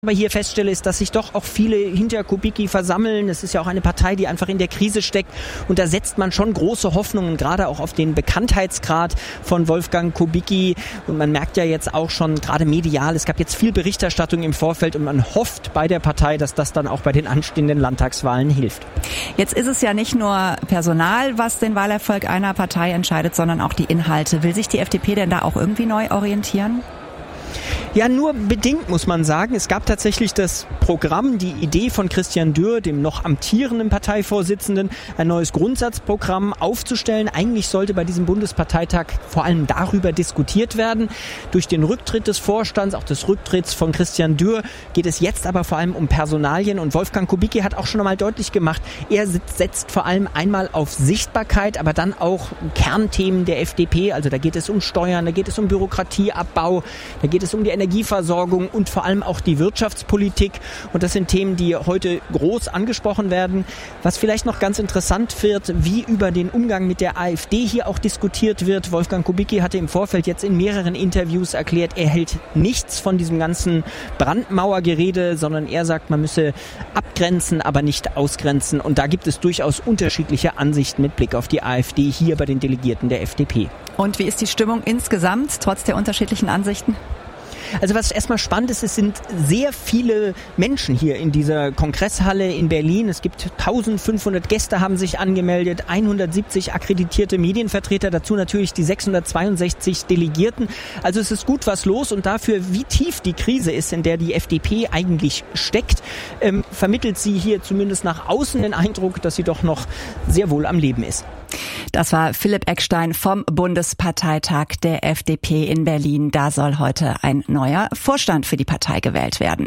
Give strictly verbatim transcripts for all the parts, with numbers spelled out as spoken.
Aber hier feststelle, ist, dass sich doch auch viele hinter Kubicki versammeln. Es ist ja auch eine Partei, die einfach in der Krise steckt. Und da setzt man schon große Hoffnungen, gerade auch auf den Bekanntheitsgrad von Wolfgang Kubicki. Und man merkt ja jetzt auch schon, gerade medial, es gab jetzt viel Berichterstattung im Vorfeld und man hofft bei der Partei, dass das dann auch bei den anstehenden Landtagswahlen hilft. Jetzt ist es ja nicht nur Personal, was den Wahlerfolg einer Partei entscheidet, sondern auch die Inhalte. Will sich die F D P denn da auch irgendwie neu orientieren? Ja, nur bedingt, muss man sagen. Es gab tatsächlich das Programm, die Idee von Christian Dürr, dem noch amtierenden Parteivorsitzenden, ein neues Grundsatzprogramm aufzustellen. Eigentlich sollte bei diesem Bundesparteitag vor allem darüber diskutiert werden. Durch den Rücktritt des Vorstands, auch des Rücktritts von Christian Dürr, geht es jetzt aber vor allem um Personalien. Und Wolfgang Kubicki hat auch schon einmal deutlich gemacht, er setzt vor allem einmal auf Sichtbarkeit, aber dann auch Kernthemen der F D P. Also da geht es um Steuern, da geht es um Bürokratieabbau, da geht es um die Energieversorgung und vor allem auch die Wirtschaftspolitik. Und das sind Themen, die heute groß angesprochen werden. Was vielleicht noch ganz interessant wird, wie über den Umgang mit der AfD hier auch diskutiert wird. Wolfgang Kubicki hatte im Vorfeld jetzt in mehreren Interviews erklärt, er hält nichts von diesem ganzen Brandmauergerede, sondern er sagt, man müsse abgrenzen, aber nicht ausgrenzen. Und da gibt es durchaus unterschiedliche Ansichten mit Blick auf die AfD hier bei den Delegierten der F D P. Und wie ist die Stimmung insgesamt, trotz der unterschiedlichen Ansichten? Also was erstmal spannend ist, es sind sehr viele Menschen hier in dieser Kongresshalle in Berlin. Es gibt eintausendfünfhundert Gäste haben sich angemeldet, hundertsiebzig akkreditierte Medienvertreter, dazu natürlich die sechshundertzweiundsechzig Delegierten. Also es ist gut was los und dafür, wie tief die Krise ist, in der die F D P eigentlich steckt, ähm, vermittelt sie hier zumindest nach außen den Eindruck, dass sie doch noch sehr wohl am Leben ist. Das war Philipp Eckstein vom Bundesparteitag der F D P in Berlin. Da soll heute ein neuer Vorstand für die Partei gewählt werden.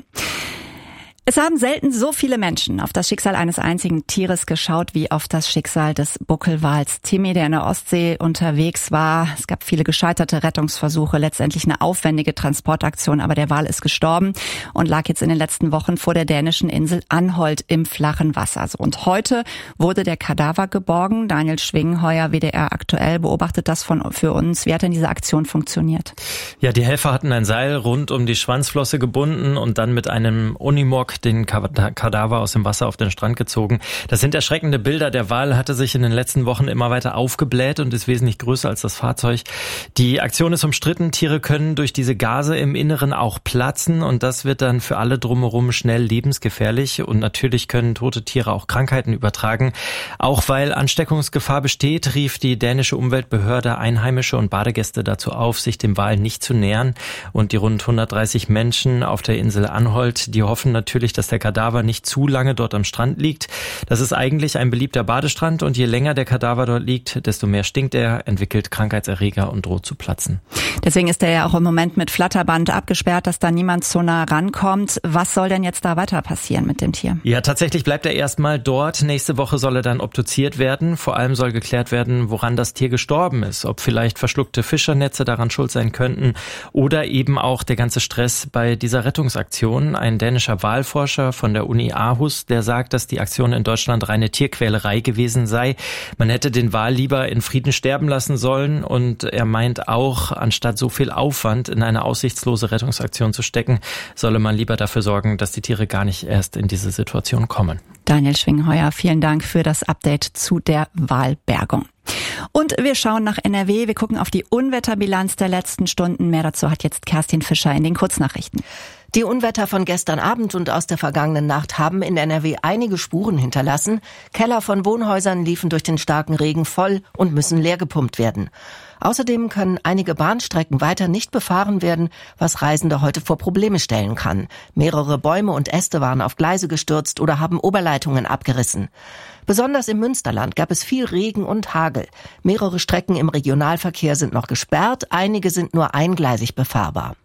Es haben selten so viele Menschen auf das Schicksal eines einzigen Tieres geschaut wie auf das Schicksal des Buckelwals Timmy, der in der Ostsee unterwegs war. Es gab viele gescheiterte Rettungsversuche, letztendlich eine aufwendige Transportaktion, aber der Wal ist gestorben und lag jetzt in den letzten Wochen vor der dänischen Insel Anholt im flachen Wasser. Und heute wurde der Kadaver geborgen. Daniel Schwingheuer, W D R aktuell, beobachtet das von für uns. Wie hat denn diese Aktion funktioniert? Ja, die Helfer hatten ein Seil rund um die Schwanzflosse gebunden und dann mit einem Unimog den Kadaver aus dem Wasser auf den Strand gezogen. Das sind erschreckende Bilder. Der Wal hatte sich in den letzten Wochen immer weiter aufgebläht und ist wesentlich größer als das Fahrzeug. Die Aktion ist umstritten. Tiere können durch diese Gase im Inneren auch platzen und das wird dann für alle drumherum schnell lebensgefährlich. Und natürlich können tote Tiere auch Krankheiten übertragen. Auch weil Ansteckungsgefahr besteht, rief die dänische Umweltbehörde Einheimische und Badegäste dazu auf, sich dem Wal nicht zu nähern. Und die rund hundertdreißig Menschen auf der Insel Anholt, die hoffen natürlich, dass der Kadaver nicht zu lange dort am Strand liegt. Das ist eigentlich ein beliebter Badestrand und je länger der Kadaver dort liegt, desto mehr stinkt er, entwickelt Krankheitserreger und droht zu platzen. Deswegen ist er ja auch im Moment mit Flatterband abgesperrt, dass da niemand so nah rankommt. Was soll denn jetzt da weiter passieren mit dem Tier? Ja, tatsächlich bleibt er erstmal dort. Nächste Woche soll er dann obduziert werden. Vor allem soll geklärt werden, woran das Tier gestorben ist. Ob vielleicht verschluckte Fischernetze daran schuld sein könnten oder eben auch der ganze Stress bei dieser Rettungsaktion. Ein dänischer Walforscher von der Uni Aarhus, der sagt, dass die Aktion in Deutschland reine Tierquälerei gewesen sei. Man hätte den Wal lieber in Frieden sterben lassen sollen und er meint auch, anstatt so viel Aufwand in eine aussichtslose Rettungsaktion zu stecken, solle man lieber dafür sorgen, dass die Tiere gar nicht erst in diese Situation kommen. Daniel Schwingheuer, vielen Dank für das Update zu der Walbergung. Und wir schauen nach N R W, wir gucken auf die Unwetterbilanz der letzten Stunden. Mehr dazu hat jetzt Kerstin Fischer in den Kurznachrichten. Die Unwetter von gestern Abend und aus der vergangenen Nacht haben in N R W einige Spuren hinterlassen. Keller von Wohnhäusern liefen durch den starken Regen voll und müssen leer gepumpt werden. Außerdem können einige Bahnstrecken weiter nicht befahren werden, was Reisende heute vor Probleme stellen kann. Mehrere Bäume und Äste waren auf Gleise gestürzt oder haben Oberleitungen abgerissen. Besonders im Münsterland gab es viel Regen und Hagel. Mehrere Strecken im Regionalverkehr sind noch gesperrt, einige sind nur eingleisig befahrbar.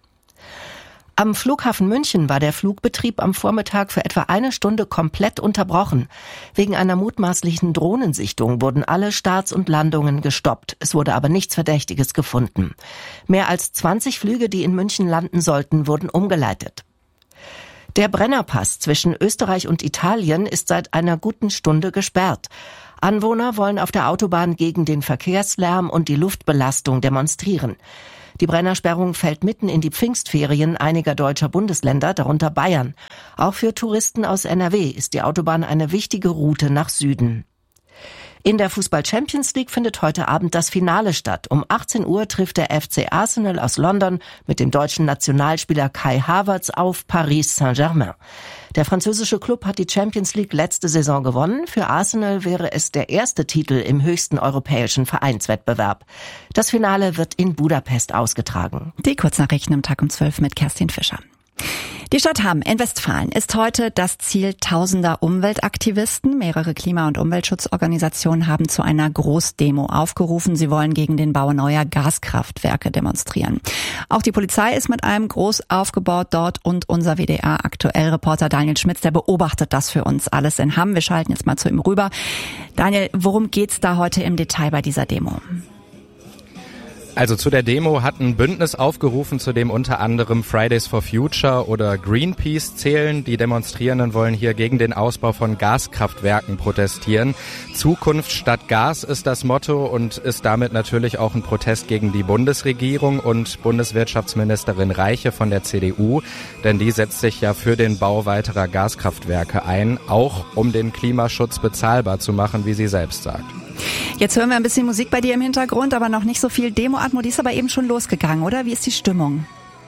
Am Flughafen München war der Flugbetrieb am Vormittag für etwa eine Stunde komplett unterbrochen. Wegen einer mutmaßlichen Drohnensichtung wurden alle Starts und Landungen gestoppt. Es wurde aber nichts Verdächtiges gefunden. Mehr als zwanzig Flüge, die in München landen sollten, wurden umgeleitet. Der Brennerpass zwischen Österreich und Italien ist seit einer guten Stunde gesperrt. Anwohner wollen auf der Autobahn gegen den Verkehrslärm und die Luftbelastung demonstrieren. Die Brennersperrung fällt mitten in die Pfingstferien einiger deutscher Bundesländer, darunter Bayern. Auch für Touristen aus N R W ist die Autobahn eine wichtige Route nach Süden. In der Fußball-Champions League findet heute Abend das Finale statt. Um achtzehn Uhr trifft der F C Arsenal aus London mit dem deutschen Nationalspieler Kai Havertz auf Paris Saint-Germain. Der französische Klub hat die Champions League letzte Saison gewonnen. Für Arsenal wäre es der erste Titel im höchsten europäischen Vereinswettbewerb. Das Finale wird in Budapest ausgetragen. Die Kurznachrichten am Tag um zwölf mit Kerstin Fischer. Die Stadt Hamm in Westfalen ist heute das Ziel tausender Umweltaktivisten. Mehrere Klima- und Umweltschutzorganisationen haben zu einer Großdemo aufgerufen. Sie wollen gegen den Bau neuer Gaskraftwerke demonstrieren. Auch die Polizei ist mit einem Großaufgebot dort und unser W D R-Aktuell-Reporter Daniel Schmitz, der beobachtet das für uns alles in Hamm. Wir schalten jetzt mal zu ihm rüber. Daniel, worum geht's da heute im Detail bei dieser Demo? Also zu der Demo hat ein Bündnis aufgerufen, zu dem unter anderem Fridays for Future oder Greenpeace zählen. Die Demonstrierenden wollen hier gegen den Ausbau von Gaskraftwerken protestieren. Zukunft statt Gas ist das Motto und ist damit natürlich auch ein Protest gegen die Bundesregierung und Bundeswirtschaftsministerin Reiche von der C D U. Denn die setzt sich ja für den Bau weiterer Gaskraftwerke ein, auch um den Klimaschutz bezahlbar zu machen, wie sie selbst sagt. Jetzt hören wir ein bisschen Musik bei dir im Hintergrund, aber noch nicht so viel Demo-Atmo. Die ist aber eben schon losgegangen, oder? Wie ist die Stimmung?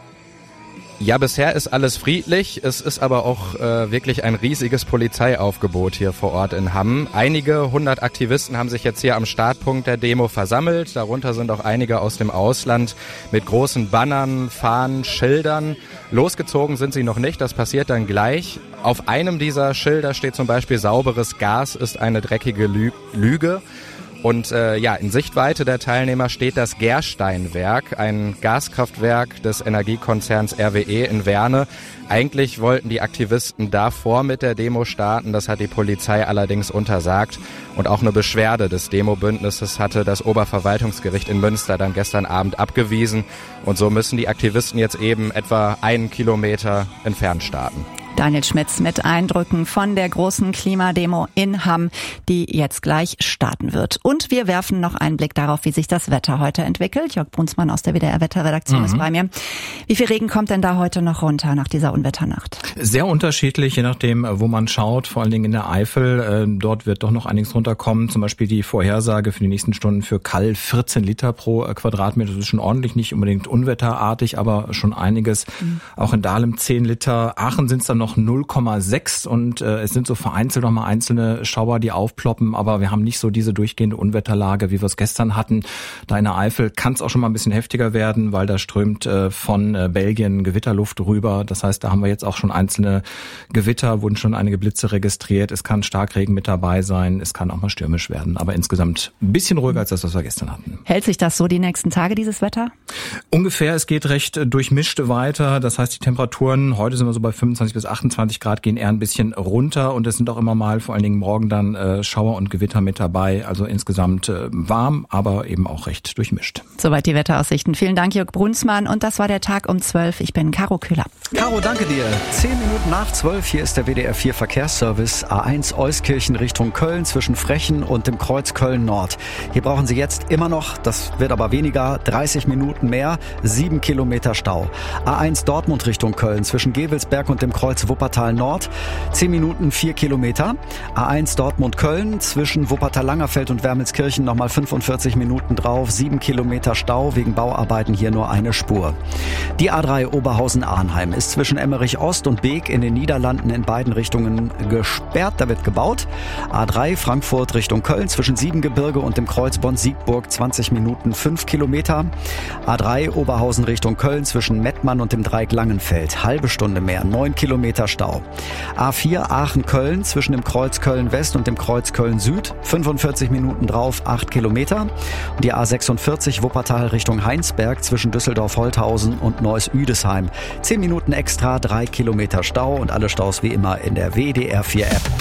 Ja, bisher ist alles friedlich. Es ist aber auch äh, wirklich ein riesiges Polizeiaufgebot hier vor Ort in Hamm. Einige hundert Aktivisten haben sich jetzt hier am Startpunkt der Demo versammelt. Darunter sind auch einige aus dem Ausland mit großen Bannern, Fahnen, Schildern. Losgezogen sind sie noch nicht, das passiert dann gleich. Auf einem dieser Schilder steht zum Beispiel: Sauberes Gas ist eine dreckige Lü- Lüge. Und äh, ja, in Sichtweite der Teilnehmer steht das Gersteinwerk, ein Gaskraftwerk des Energiekonzerns R W E in Werne. Eigentlich wollten die Aktivisten davor mit der Demo starten, das hat die Polizei allerdings untersagt. Und auch eine Beschwerde des Demobündnisses hatte das Oberverwaltungsgericht in Münster dann gestern Abend abgewiesen. Und so müssen die Aktivisten jetzt eben etwa einen Kilometer entfernt starten. Daniel Schmitz mit Eindrücken von der großen Klimademo in Hamm, die jetzt gleich starten wird. Und wir werfen noch einen Blick darauf, wie sich das Wetter heute entwickelt. Jörg Brunsmann aus der W D R-Wetterredaktion mhm. ist bei mir. Wie viel Regen kommt denn da heute noch runter nach dieser Unwetternacht? Sehr unterschiedlich, je nachdem, wo man schaut, vor allen Dingen in der Eifel. Dort wird doch noch einiges runterkommen. Zum Beispiel die Vorhersage für die nächsten Stunden für Kall vierzehn Liter pro Quadratmeter. Das ist schon ordentlich, nicht unbedingt unwetterartig, aber schon einiges. Mhm. Auch in Dahlem zehn Liter. Aachen sind es dann noch null Komma sechs und äh, es sind so vereinzelt noch mal einzelne Schauer, die aufploppen, aber wir haben nicht so diese durchgehende Unwetterlage, wie wir es gestern hatten. Da in der Eifel kann es auch schon mal ein bisschen heftiger werden, weil da strömt äh, von äh, Belgien Gewitterluft rüber. Das heißt, da haben wir jetzt auch schon einzelne Gewitter, wurden schon einige Blitze registriert. Es kann Starkregen mit dabei sein, es kann auch mal stürmisch werden, aber insgesamt ein bisschen ruhiger als das, was wir gestern hatten. Hält sich das so die nächsten Tage, dieses Wetter? Ungefähr, es geht recht durchmischt weiter. Das heißt, die Temperaturen, heute sind wir so bei fünfundzwanzig bis achtundzwanzig Grad, gehen eher ein bisschen runter und es sind auch immer mal, vor allen Dingen morgen dann äh, Schauer und Gewitter mit dabei. Also insgesamt äh, warm, aber eben auch recht durchmischt. Soweit die Wetteraussichten. Vielen Dank, Jörg Brunsmann. Und das war der Tag um zwölf. Ich bin Caro Köhler. Caro, danke dir. Zehn Minuten nach zwölf, hier ist der W D R vier Verkehrsservice. A eins Euskirchen Richtung Köln zwischen Frechen und dem Kreuz Köln Nord. Hier brauchen Sie jetzt immer noch, das wird aber weniger, dreißig Minuten mehr, sieben Kilometer Stau. A eins Dortmund Richtung Köln zwischen Gevelsberg und dem Kreuz Wuppertal Nord, zehn Minuten, vier Kilometer. A eins Dortmund-Köln zwischen Wuppertal-Langerfeld und Wermelskirchen nochmal fünfundvierzig Minuten drauf, sieben Kilometer Stau, wegen Bauarbeiten hier nur eine Spur. Die A drei Oberhausen-Arnheim ist zwischen Emmerich Ost und Beek in den Niederlanden in beiden Richtungen gesperrt, da wird gebaut. A drei Frankfurt Richtung Köln zwischen Siebengebirge und dem Kreuz Bonn-Siegburg, zwanzig Minuten, fünf Kilometer. A drei Oberhausen Richtung Köln zwischen Mettmann und dem Dreieck Langenfeld, halbe Stunde mehr, neun Kilometer Stau. A vier Aachen-Köln zwischen dem Kreuz Köln-West und dem Kreuz Köln-Süd, fünfundvierzig Minuten drauf, acht Kilometer. Und die A sechsundvierzig Wuppertal Richtung Heinsberg zwischen Düsseldorf-Holthausen und Neuss-Üdesheim, zehn Minuten extra, drei Kilometer Stau und alle Staus wie immer in der W D R vier App.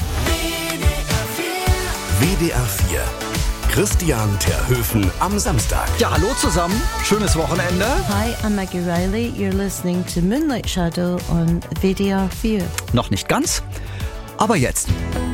W D R vier. Christian Terhöfen am Samstag. Ja, hallo zusammen. Schönes Wochenende. Hi, I'm Maggie Riley. You're listening to Moonlight Shadow on W D R vier. Noch nicht ganz, aber jetzt.